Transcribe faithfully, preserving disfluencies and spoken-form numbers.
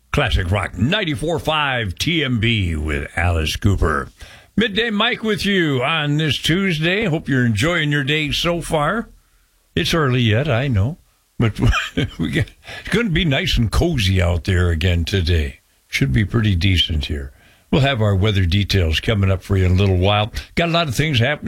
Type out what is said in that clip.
Classic Rock ninety-four point five T M B with Alice Cooper. Midday Mike with you on this Tuesday. Hope you're enjoying your day so far. It's early yet, I know. But we got, it's going to be nice and cozy out there again today. Should be pretty decent here. We'll have our weather details coming up for you in a little while. Got a lot of things happening.